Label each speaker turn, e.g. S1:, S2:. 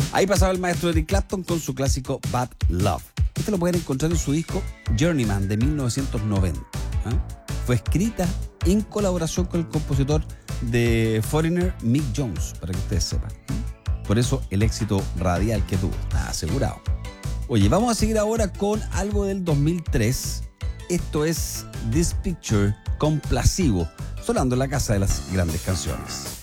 S1: Ahí pasaba el maestro Eric Clapton con su clásico Bad Love. Este lo pueden encontrar en su disco Journeyman de 1990. Fue escrita en colaboración con el compositor de Foreigner, Mick Jones, para que ustedes sepan. Por eso el éxito radial que tuvo, está asegurado. Oye, vamos a seguir ahora con algo del 2003. Esto es This Picture con Placebo, sonando en la casa de las grandes canciones.